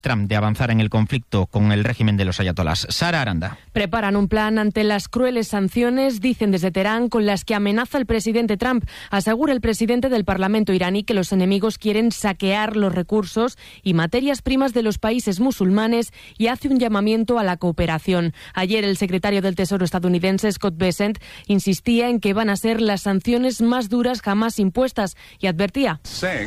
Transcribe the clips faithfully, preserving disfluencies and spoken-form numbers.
Trump de avanzar en el conflicto con el régimen de los ayatolás. Sara Aranda. Preparan un plan ante las crueles sanciones, dicen desde Teherán, con las que amenaza el presidente Trump. Asegura el presidente del Parlamento iraní que los enemigos quieren saquear los recursos y materias primas de los países musulmanes y hace un llamamiento a la cooperación. Ayer el secretario del Tesoro estadounidense, Scott Bessent, insistía en que van a ser las sanciones más duras jamás impuestas y advertía: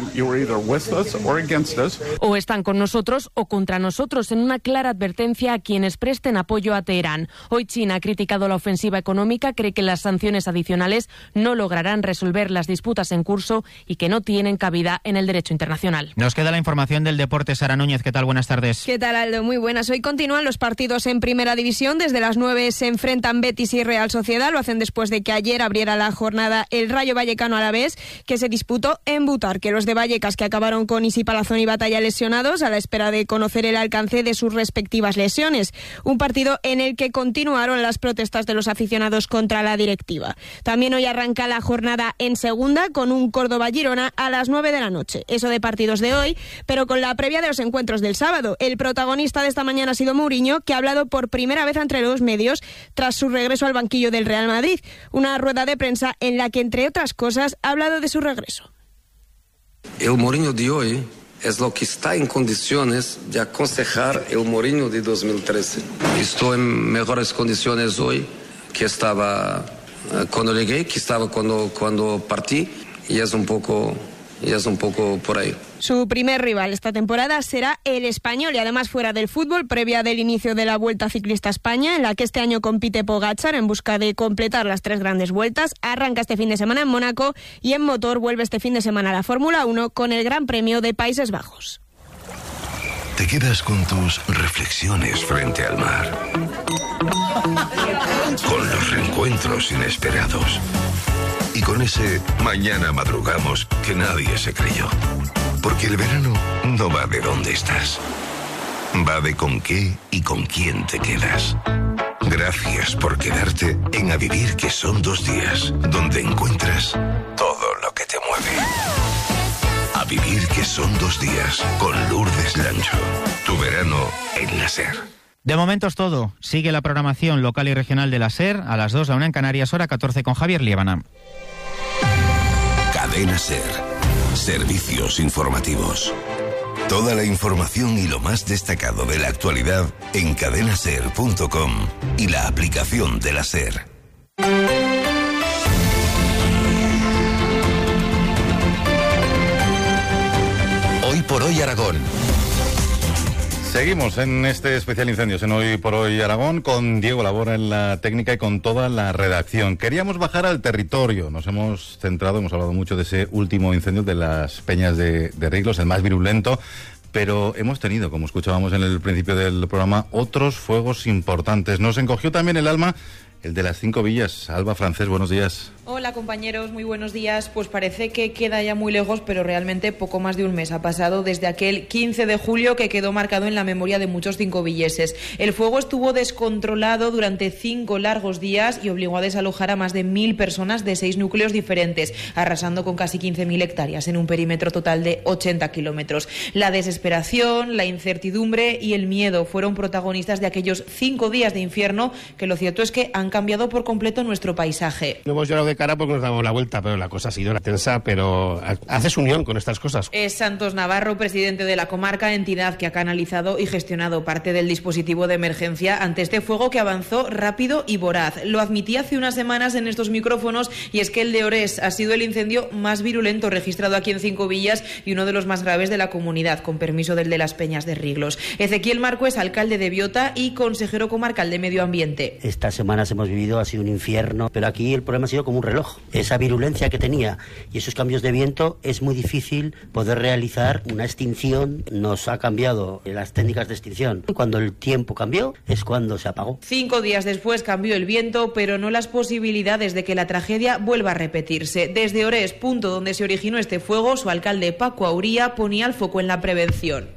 o están con nosotros o contra nosotros, en una clara advertencia a quienes presten apoyo a Teherán. Hoy China ha criticado la ofensiva económica, cree que las sanciones adicionales no lograrán resolver las disputas en curso y que no tienen cabida en el derecho internacional. Nos queda la información del deporte. Sara Núñez, ¿qué tal? Buenas tardes. ¿Qué tal, Aldo? Muy buenas. Hoy continúan los partidos en Primera División. Desde las nueve se enfrentan Betis y Real Sociedad. Lo hacen después de que ayer abriera la jornada el Rayo Vallecano Alavés, que se disputó en Butarque. Los de Vallecas, que acabaron con Isi Palazón y Batalla lesionados a la espera de conocer el alcance de sus respectivas lesiones. Un partido en el que continuaron las protestas de los aficionados contra la directiva. También hoy arranca la jornada en Segunda con un Córdoba-Girona a las nueve de la noche. Eso de partidos de hoy, pero con la previa de los encuentros del sábado. El protagonista de esta mañana ha sido Mourinho, que ha hablado por primera vez entre los medios tras su regreso al banquillo del Real Madrid. Una rueda de prensa en la que, entre otras cosas, ha hablado de su regreso. El Mourinho de hoy es lo que está en condiciones de aconsejar el Mourinho de dos mil trece. Estoy en mejores condiciones hoy que estaba uh, cuando llegué, que estaba cuando, cuando partí, y es un poco, y es un poco por ahí. Su primer rival esta temporada será el Español, y además fuera del fútbol, previa del inicio de la Vuelta Ciclista a España, en la que este año compite Pogačar en busca de completar las tres grandes vueltas. Arranca este fin de semana en Mónaco y en motor vuelve este fin de semana a la Fórmula uno con el Gran Premio de Países Bajos. Te quedas con tus reflexiones frente al mar, con los reencuentros inesperados y con ese mañana madrugamos que nadie se creyó. Porque el verano no va de dónde estás, va de con qué y con quién te quedas. Gracias por quedarte en A Vivir, que son dos días, donde encuentras todo lo que te mueve. A Vivir, que son dos días, con Lourdes Lancho. Tu verano en la SER. De momento es todo. Sigue la programación local y regional de la SER a las dos, la una en Canarias, hora catorce, con Javier Liébana. Cadena SER. Servicios informativos. Toda la información y lo más destacado de la actualidad en cadena ser punto com y la aplicación de la SER. Hoy por hoy Aragón. Seguimos en este especial Incendios en Hoy por Hoy Aragón con Diego Labora en la técnica y con toda la redacción. Queríamos bajar al territorio, nos hemos centrado, hemos hablado mucho de ese último incendio de las Peñas de, de Riglos, el más virulento, pero hemos tenido, como escuchábamos en el principio del programa, otros fuegos importantes. Nos encogió también el alma el de las Cinco Villas. Alba Francés, buenos días. Hola compañeros, muy buenos días. Pues parece que queda ya muy lejos, pero realmente poco más de un mes ha pasado desde aquel quince de julio que quedó marcado en la memoria de muchos cincovilleses. El fuego estuvo descontrolado durante cinco largos días y obligó a desalojar a más de mil personas de seis núcleos diferentes, arrasando con casi quince mil hectáreas en un perímetro total de ochenta kilómetros. La desesperación, la incertidumbre y el miedo fueron protagonistas de aquellos cinco días de infierno que lo cierto es que han cambiado por completo nuestro paisaje. No hemos llorado de cara porque nos damos la vuelta, pero la cosa ha sido tensa, pero haces unión con estas cosas. Es Santos Navarro, presidente de la comarca, entidad que ha canalizado y gestionado parte del dispositivo de emergencia ante este fuego que avanzó rápido y voraz. Lo admití hace unas semanas en estos micrófonos, y es que el de Orés ha sido el incendio más virulento registrado aquí en Cinco Villas y uno de los más graves de la comunidad, con permiso del de las Peñas de Riglos. Ezequiel Marco es alcalde de Biota y consejero comarcal de Medio Ambiente. Estas semanas hemos vivido, ha sido un infierno, pero aquí el problema ha sido como un reloj. Esa virulencia que tenía y esos cambios de viento, es muy difícil poder realizar una extinción. Nos ha cambiado las técnicas de extinción. Cuando el tiempo cambió es cuando se apagó. Cinco días después cambió el viento, pero no las posibilidades de que la tragedia vuelva a repetirse. Desde Orés, punto donde se originó este fuego, su alcalde Paco Auría ponía el foco en la prevención.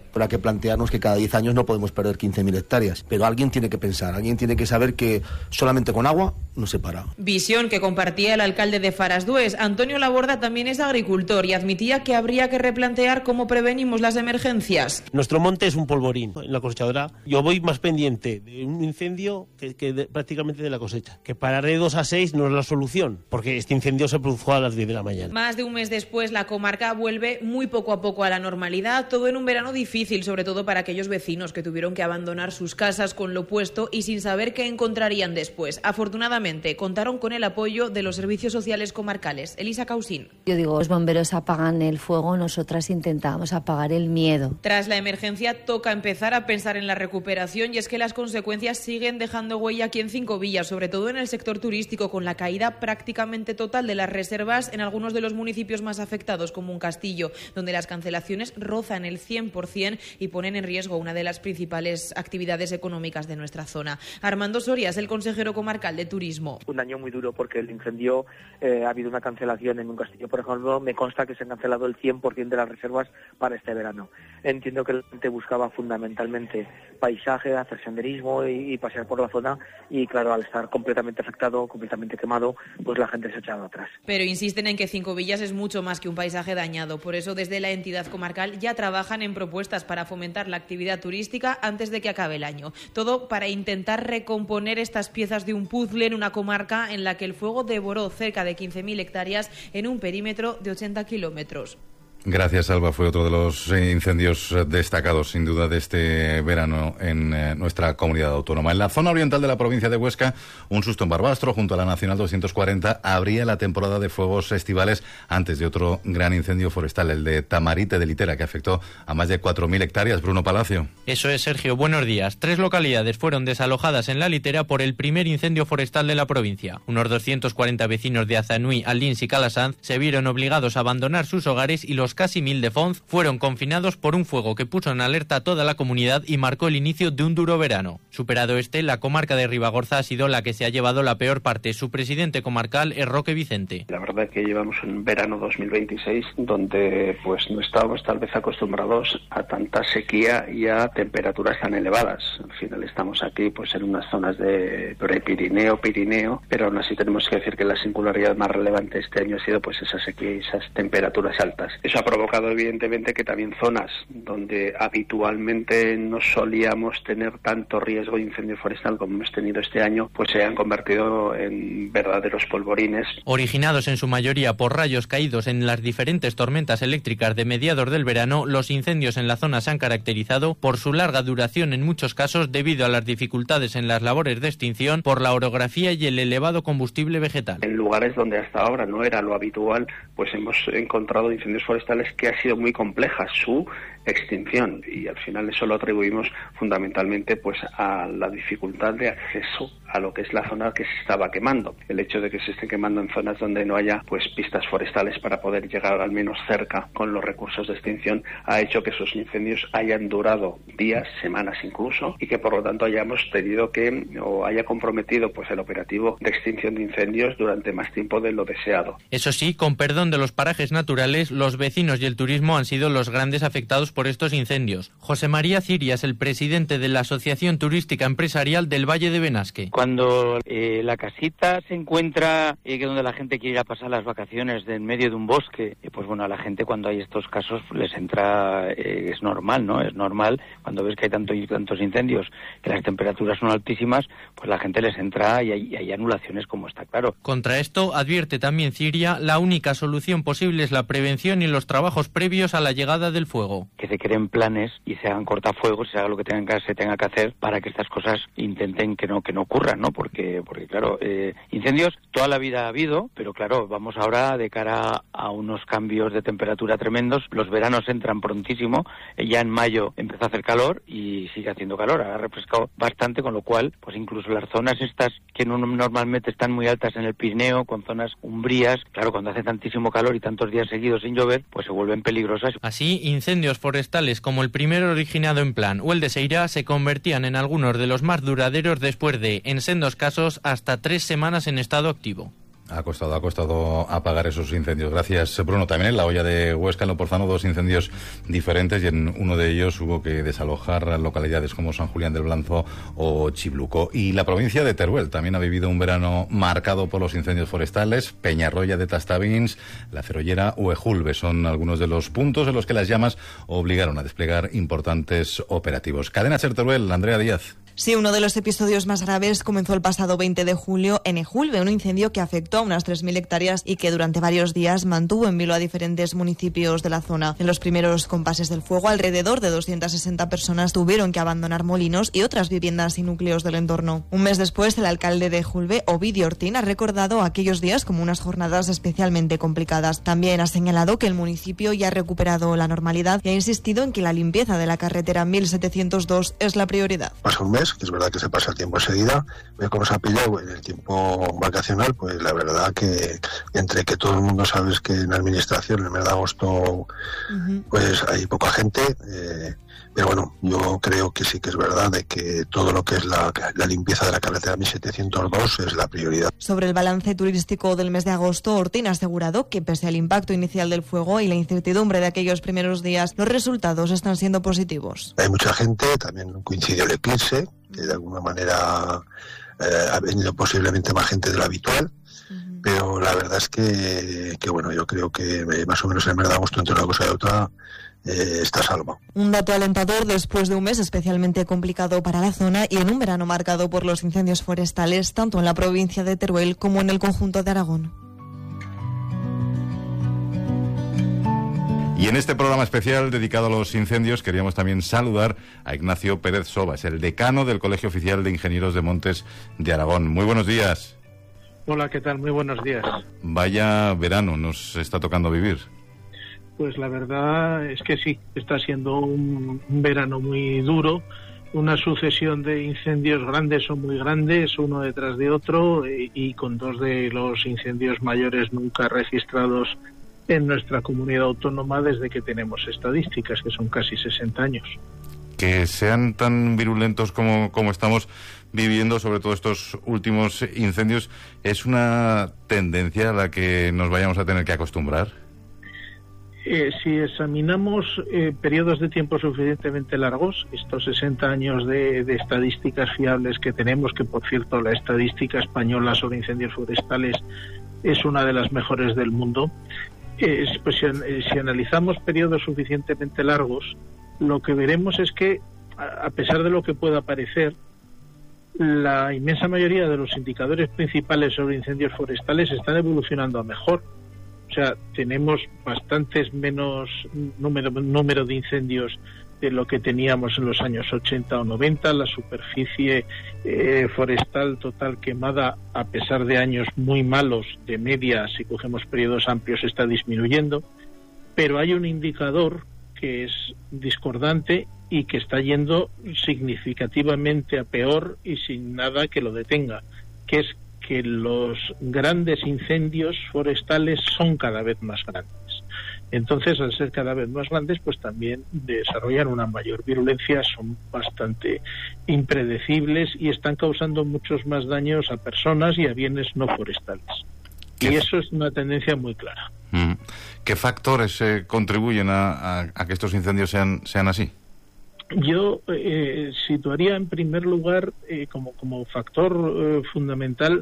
Habrá que plantearnos que cada diez años no podemos perder quince mil hectáreas, pero alguien tiene que pensar, alguien tiene que saber que solamente con agua no se para. Visión que compartía el alcalde de Farasdues. Antonio Laborda también es agricultor y admitía que habría que replantear cómo prevenimos las emergencias. Nuestro monte es un polvorín. En la cosechadora yo voy más pendiente de un incendio que, que de, prácticamente de la cosecha. Que parar de dos a seis no es la solución, porque este incendio se produjo a las diez de la mañana. Más de un mes después, la comarca vuelve muy poco a poco a la normalidad, todo en un verano difícil, sobre todo para aquellos vecinos que tuvieron que abandonar sus casas con lo puesto y sin saber qué encontrarían después. Afortunadamente, contaron con el apoyo de los servicios sociales comarcales. Elisa Causín. Yo digo, los bomberos apagan el fuego, nosotras intentamos apagar el miedo. Tras la emergencia, toca empezar a pensar en la recuperación y es que las consecuencias siguen dejando huella aquí en Cinco Villas, sobre todo en el sector turístico, con la caída prácticamente total de las reservas en algunos de los municipios más afectados, como un Castillo, donde las cancelaciones rozan el cien por ciento y ponen en riesgo una de las principales actividades económicas de nuestra zona. Armando Soria es el consejero comarcal de Turismo. Un año muy duro porque el incendio, eh, ha habido una cancelación en un Castillo, por ejemplo, me consta que se han cancelado el cien por ciento de las reservas para este verano. Entiendo que la gente buscaba fundamentalmente paisaje, hacer senderismo y, y pasear por la zona y claro, al estar completamente afectado, completamente quemado, pues la gente se ha echado atrás. Pero insisten en que Cinco Villas es mucho más que un paisaje dañado, por eso desde la entidad comarcal ya trabajan en propuestas para fomentar la actividad turística antes de que acabe el año. Todo para intentar recomponer estas piezas de un puzzle en una comarca en la que el fuego devoró cerca de quince mil hectáreas en un perímetro de ochenta kilómetros. Gracias, Alba. Fue otro de los incendios destacados, sin duda, de este verano en eh, nuestra comunidad autónoma. En la zona oriental de la provincia de Huesca, un susto en Barbastro, junto a la Nacional doscientos cuarenta, abría la temporada de fuegos estivales antes de otro gran incendio forestal, el de Tamarite de Litera, que afectó a más de cuatro mil hectáreas. Bruno Palacio. Eso es, Sergio. Buenos días. Tres localidades fueron desalojadas en la Litera por el primer incendio forestal de la provincia. Unos doscientos cuarenta vecinos de Azanui, Alins y Calasanz se vieron obligados a abandonar sus hogares y los casi mil de Fonz fueron confinados por un fuego que puso en alerta a toda la comunidad y marcó el inicio de un duro verano. Superado este, la comarca de Ribagorza ha sido la que se ha llevado la peor parte. Su presidente comarcal es Roque Vicente. La verdad es que llevamos un verano dos mil veintiséis donde pues no estábamos tal vez acostumbrados a tanta sequía y a temperaturas tan elevadas. Al final estamos aquí pues en unas zonas de prepirineo, Pirineo, pero aún así tenemos que decir que la singularidad más relevante este año ha sido pues esa sequía y esas temperaturas altas. Eso ha provocado evidentemente que también zonas donde habitualmente no solíamos tener tanto riesgo de incendio forestal como hemos tenido este año, pues se han convertido en verdaderos polvorines. Originados en su mayoría por rayos caídos en las diferentes tormentas eléctricas de mediados del verano, los incendios en la zona se han caracterizado por su larga duración en muchos casos debido a las dificultades en las labores de extinción por la orografía y el elevado combustible vegetal. En lugares donde hasta ahora no era lo habitual, pues hemos encontrado incendios forestales que ha sido muy compleja su extinción y al final eso lo atribuimos fundamentalmente pues a la dificultad de acceso a lo que es la zona que se estaba quemando. El hecho de que se esté quemando en zonas donde no haya pues pistas forestales para poder llegar al menos cerca con los recursos de extinción ha hecho que esos incendios hayan durado días, semanas incluso, y que por lo tanto hayamos tenido que o haya comprometido pues el operativo de extinción de incendios durante más tiempo de lo deseado. Eso sí, con perdón de los parajes naturales, los vecinos y el turismo han sido los grandes afectados por estos incendios. José María Ciria es el presidente de la Asociación Turística Empresarial del Valle de Benasque. Cuando eh, la casita se encuentra eh, donde la gente quiere ir a pasar las vacaciones de en medio de un bosque, eh, pues bueno, a la gente cuando hay estos casos les entra, eh, es normal, ¿no? Es normal cuando ves que hay tanto, tantos incendios, que las temperaturas son altísimas, pues la gente les entra y hay, y hay anulaciones, como está claro. Contra esto, advierte también Ciria, la única solución posible es la prevención y los trabajos previos a la llegada del fuego. Que se creen planes y se hagan cortafuegos, se haga lo que tengan que, se tenga que hacer para que estas cosas intenten que no que no ocurran, ¿no? Porque, porque claro, eh, incendios toda la vida ha habido, pero claro, vamos ahora de cara a unos cambios de temperatura tremendos. Los veranos entran prontísimo, eh, ya en mayo empezó a hacer calor y sigue haciendo calor, ha refrescado bastante, con lo cual, pues incluso las zonas estas que no, normalmente están muy altas en el Pirineo, con zonas umbrías, claro, cuando hace tantísimo calor y tantos días seguidos sin llover, pues se vuelven peligrosas. Así, incendios forestales como el primero originado en Plan o el de Seira se convertían en algunos de los más duraderos después de, en sendos casos, hasta tres semanas en estado activo. Ha costado, ha costado apagar esos incendios. Gracias, Bruno. También en la olla de Huesca, en Loporzano, dos incendios diferentes y en uno de ellos hubo que desalojar localidades como San Julián del Blanzo o Chibluco. Y la provincia de Teruel también ha vivido un verano marcado por los incendios forestales. Peñarroya de Tastavins, La Cerollera o Ejulbe son algunos de los puntos en los que las llamas obligaron a desplegar importantes operativos. Cadena Ser Teruel, Andrea Díaz. Sí, uno de los episodios más graves comenzó el pasado veinte de julio en Ejulbe, un incendio que afectó a unas tres mil hectáreas y que durante varios días mantuvo en vilo a diferentes municipios de la zona. En los primeros compases del fuego, alrededor de doscientas sesenta personas tuvieron que abandonar molinos y otras viviendas y núcleos del entorno. Un mes después, el alcalde de Ejulbe, Ovidio Ortín, ha recordado aquellos días como unas jornadas especialmente complicadas. También ha señalado que el municipio ya ha recuperado la normalidad y ha insistido en que la limpieza de la carretera mil setecientos dos es la prioridad. Pasa un mes, que es verdad que se pasa el tiempo enseguida, ve cómo se ha pillado en el tiempo vacacional, pues la verdad que entre que todo el mundo sabe que en la administración en el mes de agosto uh-huh. pues hay poca gente, eh, pero bueno, yo creo que sí que es verdad de que todo lo que es la, la limpieza de la carretera mil setecientos dos es la prioridad. Sobre el balance turístico del mes de agosto, Ortín ha asegurado que pese al impacto inicial del fuego y la incertidumbre de aquellos primeros días, los resultados están siendo positivos. Hay mucha gente, también coincidió el eclipse, que de alguna manera eh, ha venido posiblemente más gente de lo habitual, uh-huh. pero la verdad es que, que bueno, yo creo que eh, más o menos en el mes de agosto, entre una cosa y otra, eh, está salvo. Un dato alentador después de un mes especialmente complicado para la zona y en un verano marcado por los incendios forestales, tanto en la provincia de Teruel como en el conjunto de Aragón. Y en este programa especial dedicado a los incendios queríamos también saludar a Ignacio Pérez Sobas, el decano del Colegio Oficial de Ingenieros de Montes de Aragón. Muy buenos días. Hola, ¿qué tal? Muy buenos días. Vaya verano nos está tocando vivir. Pues la verdad es que sí, está siendo un, un verano muy duro, una sucesión de incendios grandes o muy grandes, uno detrás de otro, y, y con dos de los incendios mayores nunca registrados en nuestra comunidad autónoma desde que tenemos estadísticas, que son casi sesenta años. Que sean tan virulentos como, como estamos viviendo, sobre todo estos últimos incendios, ¿es una tendencia a la que nos vayamos a tener que acostumbrar? Eh, si examinamos eh, periodos de tiempo suficientemente largos, estos sesenta años de, de estadísticas fiables que tenemos, que por cierto la estadística española sobre incendios forestales es una de las mejores del mundo, Eh, pues si, si analizamos periodos suficientemente largos, lo que veremos es que, a pesar de lo que pueda parecer, la inmensa mayoría de los indicadores principales sobre incendios forestales están evolucionando a mejor. O sea, tenemos bastantes menos número, número de incendios de lo que teníamos en los años ochenta o noventa, la superficie eh, forestal total quemada, a pesar de años muy malos, de media, si cogemos periodos amplios, está disminuyendo, pero hay un indicador que es discordante y que está yendo significativamente a peor y sin nada que lo detenga, que es que los grandes incendios forestales son cada vez más grandes. Entonces, al ser cada vez más grandes, pues también desarrollan una mayor virulencia, son bastante impredecibles y están causando muchos más daños a personas y a bienes no forestales. Y eso es una tendencia muy clara. ¿Qué factores eh, contribuyen a, a, a que estos incendios sean, sean así? Yo eh, situaría en primer lugar eh, como, como factor eh, fundamental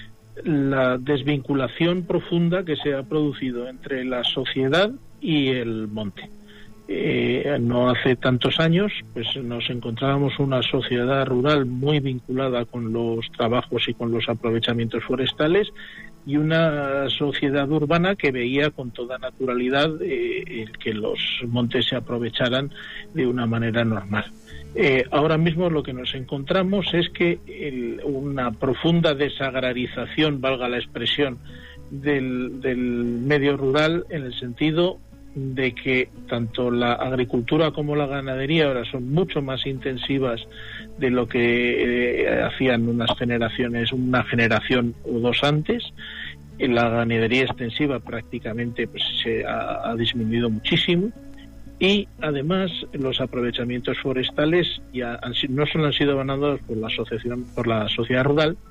la desvinculación profunda que se ha producido entre la sociedad y el monte. Eh, no hace tantos años pues nos encontrábamos una sociedad rural muy vinculada con los trabajos y con los aprovechamientos forestales y una sociedad urbana que veía con toda naturalidad eh, el que los montes se aprovecharan de una manera normal. Eh, ahora mismo lo que nos encontramos es que el, una profunda desagrarización, valga la expresión, del, del medio rural, en el sentido de que tanto la agricultura como la ganadería ahora son mucho más intensivas de lo que eh, hacían unas generaciones, una generación o dos antes. En la ganadería extensiva prácticamente pues, se ha, ha disminuido muchísimo. Y además los aprovechamientos forestales ya han, no solo han sido abandonados por la asociación, por la sociedad rural,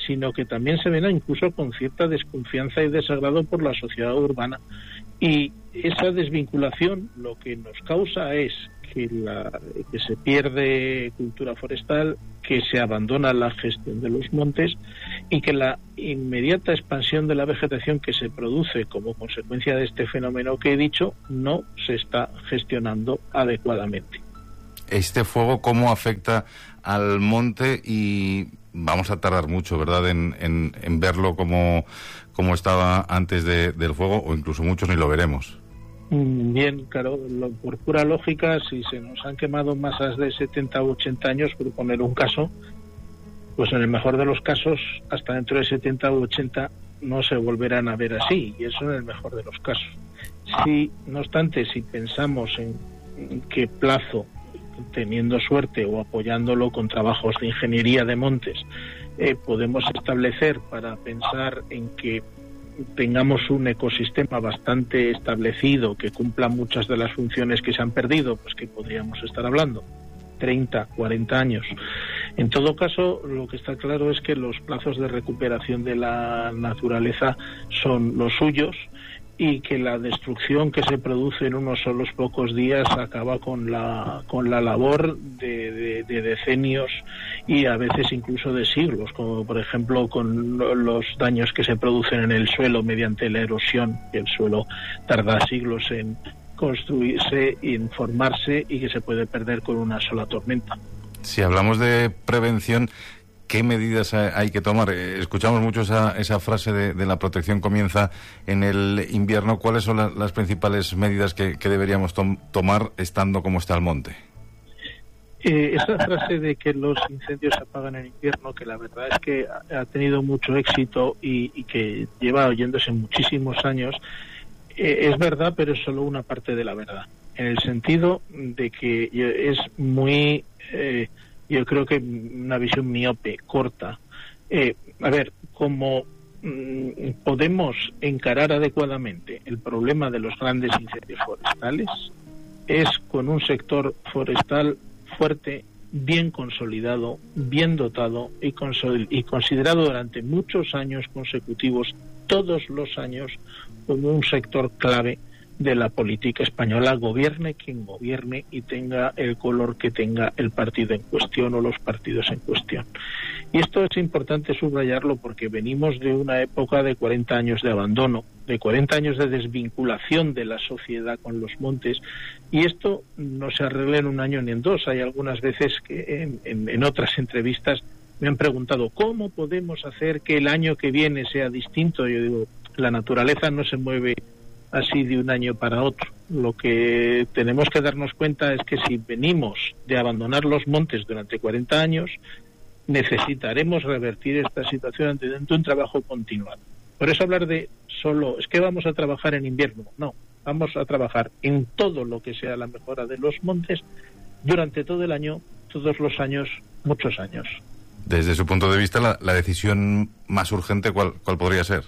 sino que también se ven incluso con cierta desconfianza y desagrado por la sociedad urbana. Y esa desvinculación lo que nos causa es que, la, que se pierde cultura forestal, que se abandona la gestión de los montes y que la inmediata expansión de la vegetación que se produce como consecuencia de este fenómeno que he dicho no se está gestionando adecuadamente. Este fuego, ¿cómo afecta al monte? Y vamos a tardar mucho, ¿verdad?, en, en, en verlo como, como estaba antes de, del fuego, o incluso muchos ni lo veremos. Bien, claro, lo, por pura lógica, si se nos han quemado masas de setenta u ochenta años, por poner un caso, pues en el mejor de los casos, hasta dentro de setenta u ochenta no se volverán a ver así, y eso en el mejor de los casos. Si, no obstante, si pensamos en, en qué plazo, teniendo suerte o apoyándolo con trabajos de ingeniería de montes, eh, podemos establecer para pensar en que tengamos un ecosistema bastante establecido que cumpla muchas de las funciones que se han perdido, pues que podríamos estar hablando treinta, cuarenta años. En todo caso, lo que está claro es que los plazos de recuperación de la naturaleza son los suyos y que la destrucción que se produce en unos solos pocos días acaba con la con la labor de, de, de decenios y a veces incluso de siglos, como por ejemplo con los daños que se producen en el suelo mediante la erosión, que el suelo tarda siglos en construirse, en formarse y que se puede perder con una sola tormenta. Si hablamos de prevención, ¿qué medidas hay que tomar? Escuchamos mucho esa, esa frase de, de la protección comienza en el invierno. ¿Cuáles son la, las principales medidas que, que deberíamos tom, tomar estando como está el monte? Eh, esa frase de que los incendios se apagan en invierno, que la verdad es que ha, ha tenido mucho éxito y, y que lleva oyéndose muchísimos años, eh, es verdad, pero es solo una parte de la verdad. En el sentido de que es muy... Eh, yo creo que una visión miope, corta. Eh, a ver, como mmm, podemos encarar adecuadamente el problema de los grandes incendios forestales es con un sector forestal fuerte, bien consolidado, bien dotado y, consol- y considerado durante muchos años consecutivos, todos los años, como un sector clave de la política española, gobierne quien gobierne y tenga el color que tenga el partido en cuestión o los partidos en cuestión. Y esto es importante subrayarlo porque venimos de una época de cuarenta años de abandono, de cuarenta años de desvinculación de la sociedad con los montes, y esto no se arregla en un año ni en dos. Hay algunas veces que en, en, en otras entrevistas me han preguntado ¿cómo podemos hacer que el año que viene sea distinto? Yo digo, la naturaleza no se mueve así de un año para otro. Lo que tenemos que darnos cuenta es que si venimos de abandonar los montes durante cuarenta años, necesitaremos revertir esta situación dentro de un trabajo continuado. Por eso hablar de solo, es que vamos a trabajar en invierno, no, vamos a trabajar en todo lo que sea la mejora de los montes durante todo el año, todos los años, muchos años. Desde su punto de vista, la, la decisión más urgente, ¿cuál, cuál podría ser?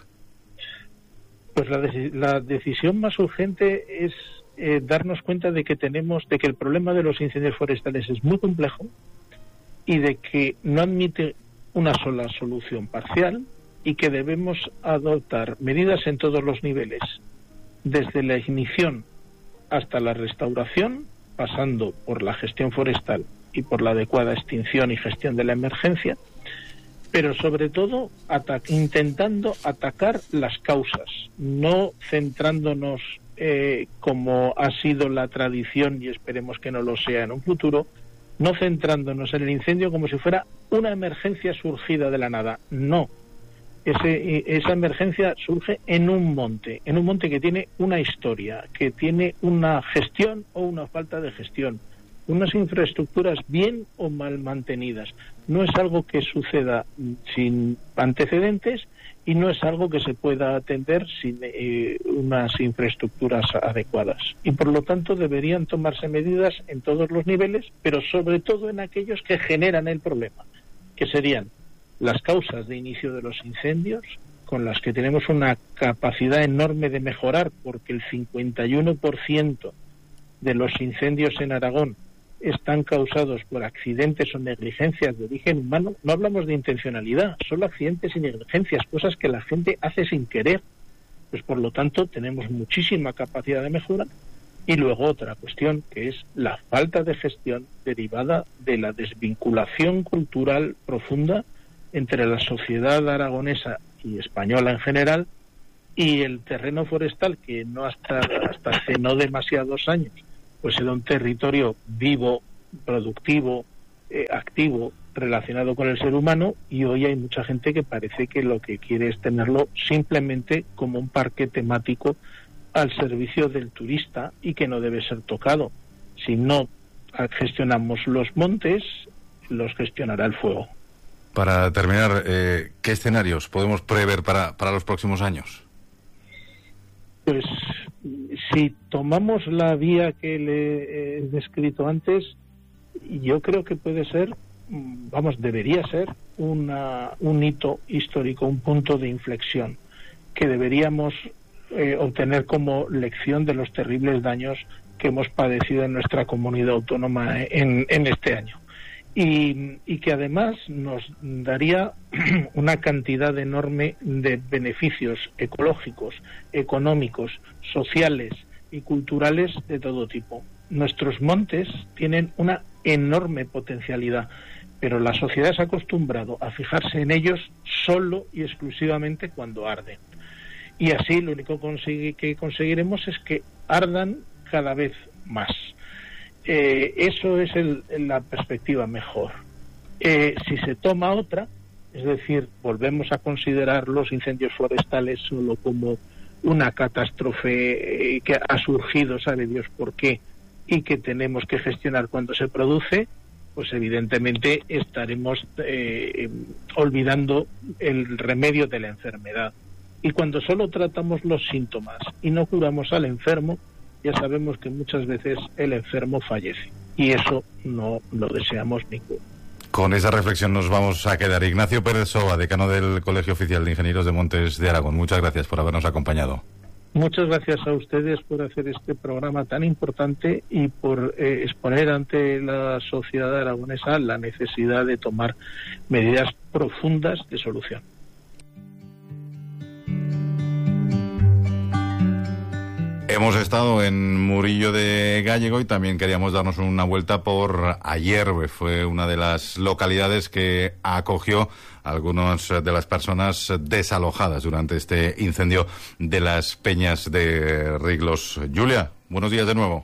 Pues la, de, la decisión más urgente es eh, darnos cuenta de que tenemos, de que el problema de los incendios forestales es muy complejo y de que no admite una sola solución parcial y que debemos adoptar medidas en todos los niveles, desde la ignición hasta la restauración, pasando por la gestión forestal y por la adecuada extinción y gestión de la emergencia, pero sobre todo ata- intentando atacar las causas, no centrándonos eh, como ha sido la tradición y esperemos que no lo sea en un futuro, no centrándonos en el incendio como si fuera una emergencia surgida de la nada. No, Ese, esa emergencia surge en un monte, en un monte que tiene una historia, que tiene una gestión o una falta de gestión, unas infraestructuras bien o mal mantenidas. No es algo que suceda sin antecedentes y no es algo que se pueda atender sin eh, unas infraestructuras adecuadas. Y por lo tanto deberían tomarse medidas en todos los niveles, pero sobre todo en aquellos que generan el problema, que serían las causas de inicio de los incendios, con las que tenemos una capacidad enorme de mejorar, porque el cincuenta y uno por ciento de los incendios en Aragón están causados por accidentes o negligencias de origen humano, no hablamos de intencionalidad, solo accidentes y negligencias, cosas que la gente hace sin querer. Pues por lo tanto tenemos muchísima capacidad de mejora. Y luego otra cuestión, que es la falta de gestión derivada de la desvinculación cultural profunda entre la sociedad aragonesa y española en general y el terreno forestal, que no hasta, hasta hace no demasiados años pues era un territorio vivo, productivo, eh, activo, relacionado con el ser humano, y hoy hay mucha gente que parece que lo que quiere es tenerlo simplemente como un parque temático al servicio del turista y que no debe ser tocado. Si no gestionamos los montes, los gestionará el fuego. Para terminar, eh, ¿qué escenarios podemos prever para, para los próximos años? Pues si tomamos la vía que le he descrito antes, yo creo que puede ser, vamos, debería ser una, un hito histórico, un punto de inflexión que deberíamos eh, obtener como lección de los terribles daños que hemos padecido en nuestra comunidad autónoma en, en este año. Y, y que además nos daría una cantidad enorme de beneficios ecológicos, económicos, sociales y culturales de todo tipo. Nuestros montes tienen una enorme potencialidad, pero la sociedad se ha acostumbrado a fijarse en ellos solo y exclusivamente cuando arden. Y así lo único consigue, que conseguiremos es que ardan cada vez más. Eh, eso es el, la perspectiva mejor. Eh, si se toma otra, es decir, volvemos a considerar los incendios forestales solo como una catástrofe eh, que ha surgido, sabe Dios por qué, y que tenemos que gestionar cuando se produce, pues evidentemente estaremos eh, olvidando el remedio de la enfermedad. Y cuando solo tratamos los síntomas y no curamos al enfermo, ya sabemos que muchas veces el enfermo fallece, y eso no lo deseamos ninguno. Con esa reflexión nos vamos a quedar. Ignacio Pérez Soba, decano del Colegio Oficial de Ingenieros de Montes de Aragón, muchas gracias por habernos acompañado. Muchas gracias a ustedes por hacer este programa tan importante y por eh, exponer ante la sociedad aragonesa la necesidad de tomar medidas profundas de solución. Hemos estado en Murillo de Gállego y también queríamos darnos una vuelta por Ayerbe. Fue una de las localidades que acogió a algunas de las personas desalojadas durante este incendio de las Peñas de Riglos. Julia, buenos días de nuevo.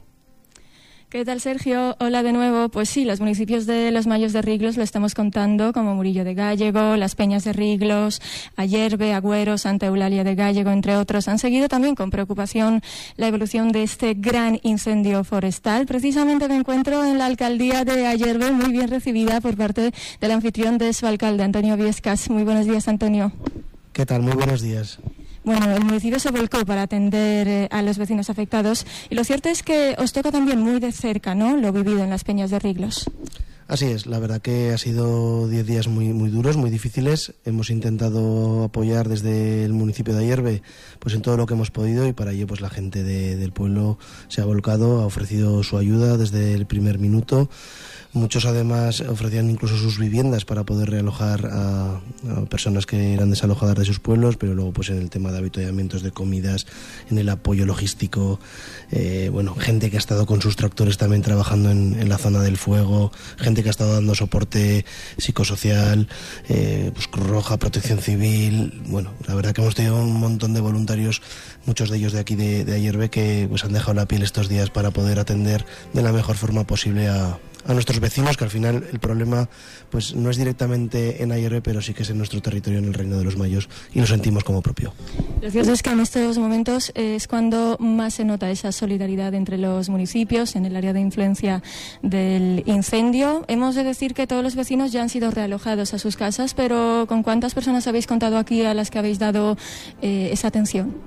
¿Qué tal, Sergio? Hola de nuevo. Pues sí, los municipios de los Mayos de Riglos lo estamos contando, como Murillo de Gállego, Las Peñas de Riglos, Ayerbe, Agüero, Santa Eulalia de Gállego, entre otros. Han seguido también con preocupación la evolución de este gran incendio forestal. Precisamente me encuentro en la alcaldía de Ayerbe, muy bien recibida por parte del anfitrión de su alcalde, Antonio Viescas. Muy buenos días, Antonio. ¿Qué tal? Muy buenos días. Bueno, el municipio se volcó para atender eh, a los vecinos afectados y lo cierto es que os toca también muy de cerca, ¿no?, lo vivido en las Peñas de Riglos. Así es, la verdad que ha sido diez días muy muy duros, muy difíciles. Hemos intentado apoyar desde el municipio de Ayerbe pues en todo lo que hemos podido, y para ello pues la gente de, del pueblo se ha volcado, ha ofrecido su ayuda desde el primer minuto. Muchos además ofrecían incluso sus viviendas para poder realojar a, a personas que eran desalojadas de sus pueblos, pero luego pues en el tema de avituallamientos de comidas, en el apoyo logístico, eh, bueno, gente que ha estado con sus tractores también trabajando en, en la zona del fuego, gente que ha estado dando soporte psicosocial, eh, pues Cruz Roja, Protección Civil. Bueno, la verdad que hemos tenido un montón de voluntarios, muchos de ellos de aquí de, de Ayerbe, que pues han dejado la piel estos días para poder atender de la mejor forma posible a a nuestros vecinos, que al final el problema pues no es directamente en Ayerbe, pero sí que es en nuestro territorio, en el Reino de los Mayos, y lo sentimos como propio. Lo cierto es que en estos momentos es cuando más se nota esa solidaridad entre los municipios en el área de influencia del incendio. Hemos de decir que todos los vecinos ya han sido realojados a sus casas, pero ¿con cuántas personas habéis contado aquí a las que habéis dado eh, esa atención?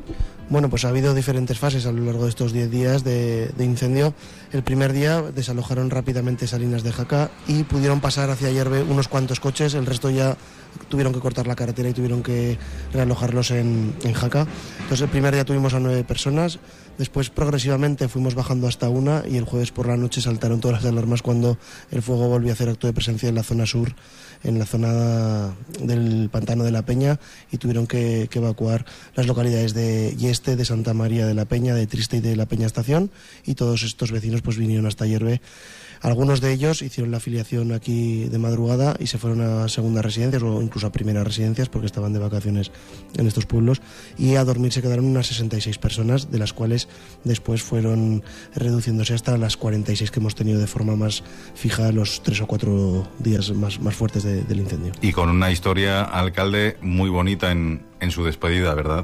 Bueno, pues ha habido diferentes fases a lo largo de estos diez días de, de incendio. El primer día desalojaron rápidamente Salinas de Jaca y pudieron pasar hacia Ayerbe unos cuantos coches, el resto ya tuvieron que cortar la carretera y tuvieron que realojarlos en, en Jaca. Entonces el primer día tuvimos a nueve personas, después progresivamente fuimos bajando hasta una y el jueves por la noche saltaron todas las alarmas cuando el fuego volvió a hacer acto de presencia en la zona sur, en la zona del Pantano de la Peña, y tuvieron que, que evacuar las localidades de Yeste, de Santa María de la Peña, de Triste y de la Peña Estación, y todos estos vecinos pues vinieron hasta Ayerbe. Algunos de ellos hicieron la afiliación aquí de madrugada y se fueron a segundas residencias o incluso a primeras residencias porque estaban de vacaciones en estos pueblos, y a dormir se quedaron unas sesenta y seis personas, de las cuales después fueron reduciéndose hasta las cuarenta y seis que hemos tenido de forma más fija los tres o cuatro días más, más fuertes de, del incendio. Y con una historia, alcalde, muy bonita en, en su despedida, ¿verdad?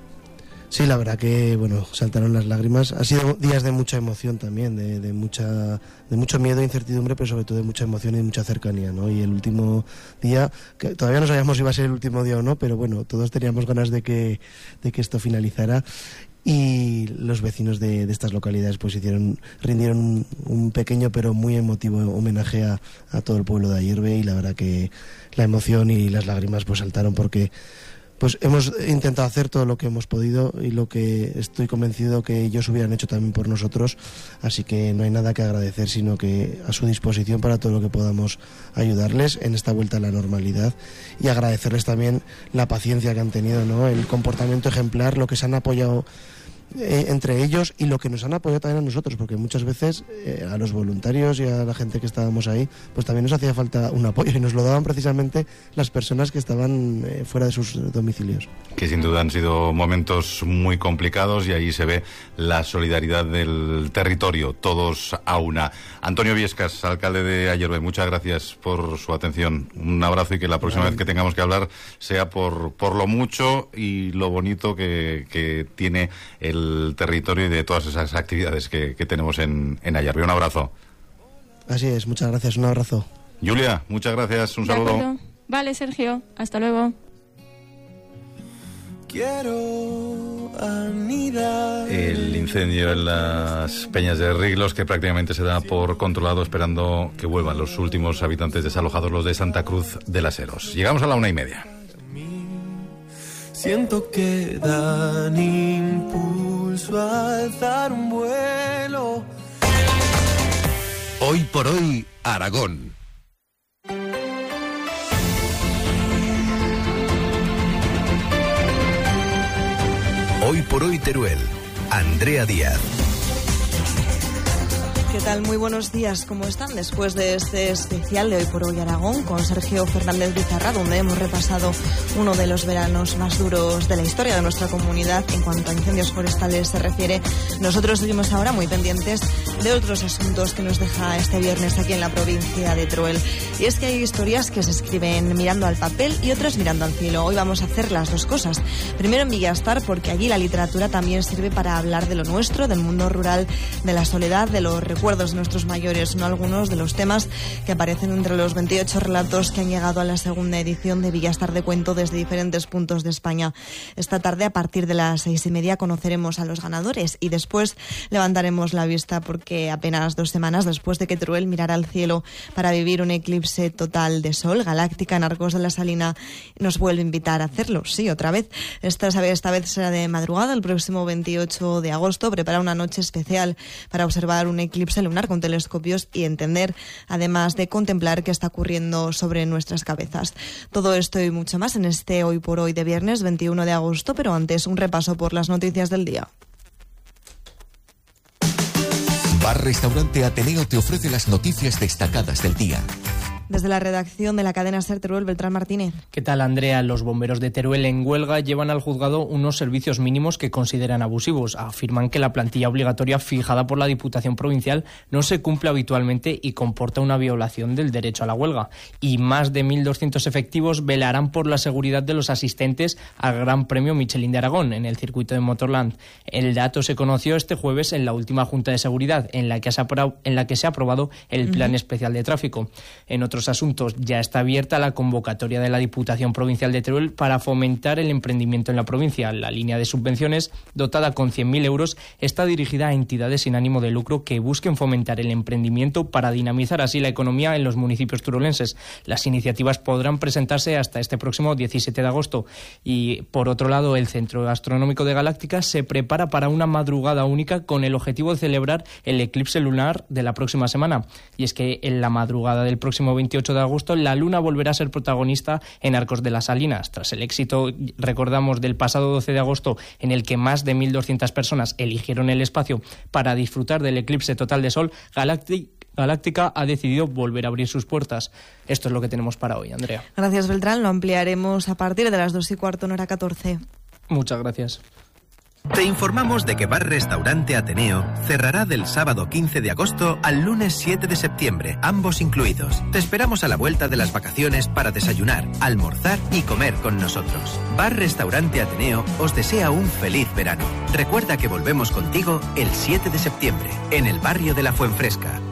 Sí, la verdad que, bueno, saltaron las lágrimas. Ha sido días de mucha emoción también, de, de mucha, de mucho miedo e incertidumbre, pero sobre todo de mucha emoción y de mucha cercanía, ¿no? Y el último día, que todavía no sabíamos si iba a ser el último día o no, pero bueno, todos teníamos ganas de que, de que esto finalizara. Y los vecinos de, de estas localidades pues hicieron, rindieron un, un pequeño pero muy emotivo homenaje a, a todo el pueblo de Ayerbe, y la verdad que la emoción y las lágrimas pues saltaron porque pues hemos intentado hacer todo lo que hemos podido y lo que estoy convencido que ellos hubieran hecho también por nosotros, así que no hay nada que agradecer, sino que a su disposición para todo lo que podamos ayudarles en esta vuelta a la normalidad, y agradecerles también la paciencia que han tenido, ¿no? El comportamiento ejemplar, lo que se han apoyado eh, entre ellos y lo que nos han apoyado también a nosotros, porque muchas veces eh, a los voluntarios y a la gente que estábamos ahí pues también nos hacía falta un apoyo, y nos lo daban precisamente las personas que estaban eh, fuera de sus domicilios. Que sin duda han sido momentos muy complicados, y ahí se ve la solidaridad del territorio, todos a una. Antonio Viescas, alcalde de Ayerbe, muchas gracias por su atención. Un abrazo, y que la próxima vez que tengamos que hablar sea por, por lo mucho y lo bonito que, que tiene el el territorio y de todas esas actividades que, que tenemos en, en Ayerbe. Un abrazo. Así es, muchas gracias, un abrazo. Julia, muchas gracias, un De saludo. acuerdo. Vale, Sergio, hasta luego. Quiero anidar. El incendio en las Peñas de Riglos, que prácticamente se da por controlado, esperando que vuelvan los últimos habitantes desalojados, los de Santa Cruz de las Heros. Llegamos a la una y media. Siento que dan impulso a alzar un vuelo. Hoy por hoy, Aragón. Hoy por hoy, Teruel. Andrea Díaz. ¿Qué tal? Muy buenos días. ¿Cómo están? Después de este especial de Hoy por Hoy Aragón con Sergio Fernández Bizarra, donde hemos repasado uno de los veranos más duros de la historia de nuestra comunidad en cuanto a incendios forestales se refiere, nosotros seguimos ahora muy pendientes de otros asuntos que nos deja este viernes aquí en la provincia de Teruel. Y es que hay historias que se escriben mirando al papel y otras mirando al cielo. Hoy vamos a hacer las dos cosas. Primero en Villastar, porque allí la literatura también sirve para hablar de lo nuestro, del mundo rural, de la soledad, de los recuerdos de nuestros mayores, no algunos de los temas que aparecen entre los veintiocho relatos que han llegado a la segunda edición de Villastar de Cuento desde diferentes puntos de España. Esta tarde, a partir de las seis y media, conoceremos a los ganadores y después levantaremos la vista, porque apenas dos semanas después de que Teruel mirara al cielo para vivir un eclipse total de sol, Galáctica en Arcos de la Salina nos vuelve a invitar a hacerlo, sí, otra vez. Esta, esta vez será de madrugada, el próximo veintiocho de agosto, prepara una noche especial para observar un eclipse lunar con telescopios y entender, además de contemplar qué está ocurriendo sobre nuestras cabezas. Todo esto y mucho más en este Hoy por Hoy de viernes veintiuno de agosto, pero antes un repaso por las noticias del día. Bar Restaurante Ateneo te ofrece las noticias destacadas del día. Desde la redacción de la cadena SER Teruel, Beltrán Martínez. ¿Qué tal, Andrea? Los bomberos de Teruel en huelga llevan al juzgado unos servicios mínimos que consideran abusivos. Afirman que la plantilla obligatoria fijada por la Diputación Provincial no se cumple habitualmente y comporta una violación del derecho a la huelga. Y más de mil doscientos efectivos velarán por la seguridad de los asistentes al Gran Premio Michelin de Aragón en el circuito de Motorland. El dato se conoció este jueves en la última Junta de Seguridad, en la que se ha aprobado, en la que se ha aprobado el Plan uh-huh. Especial de Tráfico. En otros asuntos. Ya está abierta la convocatoria de la Diputación Provincial de Teruel para fomentar el emprendimiento en la provincia. La línea de subvenciones, dotada con cien mil euros, está dirigida a entidades sin ánimo de lucro que busquen fomentar el emprendimiento para dinamizar así la economía en los municipios turolenses. Las iniciativas podrán presentarse hasta este próximo diecisiete de agosto. Y, por otro lado, el Centro Astronómico de Galáctica se prepara para una madrugada única con el objetivo de celebrar el eclipse lunar de la próxima semana. Y es que en la madrugada del próximo veintiocho de agosto la luna volverá a ser protagonista en Arcos de las Salinas. Tras el éxito, recordamos, del pasado doce de agosto, en el que más de mil doscientas personas eligieron el espacio para disfrutar del eclipse total de sol, Galáctica Galáctica ha decidido volver a abrir sus puertas. Esto es lo que tenemos para hoy, Andrea. Gracias, Beltrán. Lo ampliaremos a partir de las dos y cuarto en hora catorce. Muchas gracias. Te informamos de que Bar Restaurante Ateneo cerrará del sábado quince de agosto al lunes siete de septiembre, ambos incluidos. Te esperamos a la vuelta de las vacaciones para desayunar, almorzar y comer con nosotros. Bar Restaurante Ateneo os desea un feliz verano. Recuerda que volvemos contigo el siete de septiembre, en el barrio de la Fuenfresca.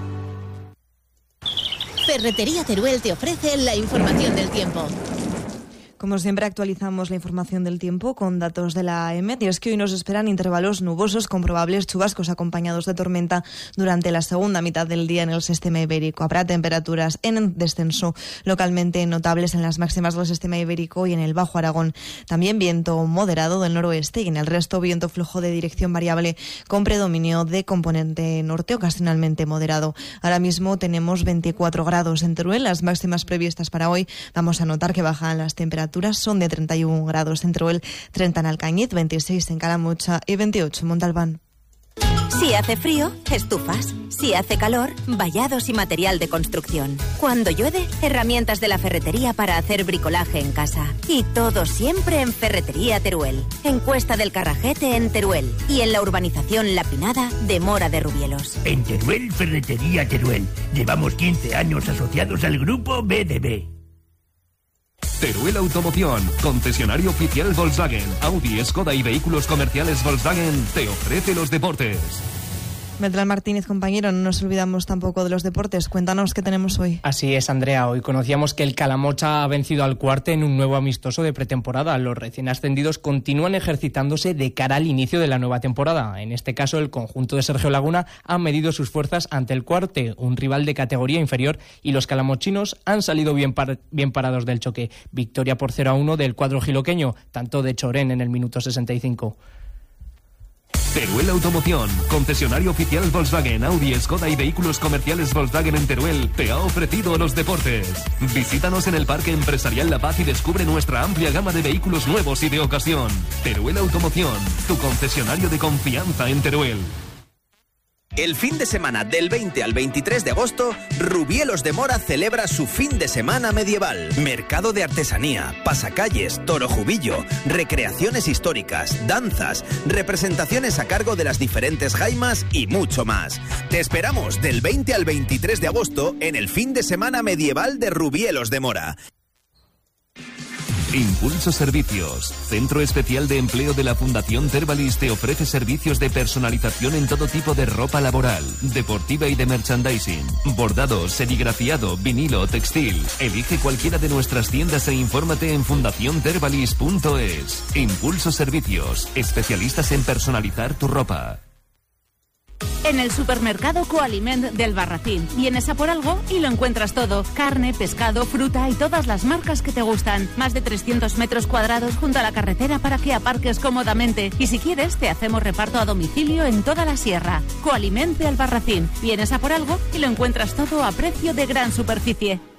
Ferretería Teruel te ofrece la información del tiempo. Como siempre, actualizamos la información del tiempo con datos de la A E M E T, y es que hoy nos esperan intervalos nubosos con probables chubascos acompañados de tormenta durante la segunda mitad del día en el sistema ibérico. Habrá temperaturas en descenso localmente notables en las máximas del sistema ibérico y en el Bajo Aragón. También viento moderado del noroeste y en el resto viento flojo de dirección variable con predominio de componente norte ocasionalmente moderado. Ahora mismo tenemos veinticuatro grados en Teruel, las máximas previstas para hoy. Vamos a notar que bajan las temperaturas. Son de treinta y un grados en Teruel, treinta en Alcañiz, veintiséis en Calamocha y veintiocho en Montalbán. Si hace frío, estufas. Si hace calor, vallados y material de construcción. Cuando llueve, herramientas de la ferretería para hacer bricolaje en casa. Y todo siempre en Ferretería Teruel. En Cuesta del Carrajete en Teruel. Y en la urbanización La Pinada de Mora de Rubielos. En Teruel, Ferretería Teruel. Llevamos quince años asociados al grupo B D B. Teruel Automoción, concesionario oficial Volkswagen, Audi, Skoda y vehículos comerciales Volkswagen, te ofrece los deportes. Beltrán Martínez, compañero, no nos olvidamos tampoco de los deportes. Cuéntanos qué tenemos hoy. Así es, Andrea. Hoy conocíamos que el Calamocha ha vencido al Cuarte en un nuevo amistoso de pretemporada. Los recién ascendidos continúan ejercitándose de cara al inicio de la nueva temporada. En este caso, el conjunto de Sergio Laguna ha medido sus fuerzas ante el Cuarte, un rival de categoría inferior, y los calamochinos han salido bien, par- bien parados del choque. Victoria por cero a uno del cuadro giloqueño, tanto de Chorén en el minuto sesenta y cinco. Teruel Automoción, concesionario oficial Volkswagen, Audi, Skoda y vehículos comerciales Volkswagen en Teruel, te ha ofrecido los deportes. Visítanos en el Parque Empresarial La Paz y descubre nuestra amplia gama de vehículos nuevos y de ocasión. Teruel Automoción, tu concesionario de confianza en Teruel. El fin de semana del veinte al veintitrés de agosto, Rubielos de Mora celebra su fin de semana medieval. Mercado de artesanía, pasacalles, toro jubillo, recreaciones históricas, danzas, representaciones a cargo de las diferentes jaimas y mucho más. Te esperamos del veinte al veintitrés de agosto en el fin de semana medieval de Rubielos de Mora. Impulso Servicios, centro especial de empleo de la Fundación Tervalis, te ofrece servicios de personalización en todo tipo de ropa laboral, deportiva y de merchandising, bordado, serigrafiado, vinilo, textil. Elige cualquiera de nuestras tiendas e infórmate en fundación tervalis punto es. Impulso Servicios, especialistas en personalizar tu ropa. En el supermercado Coaliment del Barracín. Vienes a por algo y lo encuentras todo. Carne, pescado, fruta y todas las marcas que te gustan. Más de trescientos metros cuadrados junto a la carretera para que aparques cómodamente. Y si quieres, te hacemos reparto a domicilio en toda la sierra. Coaliment del Barracín. Vienes a por algo y lo encuentras todo a precio de gran superficie.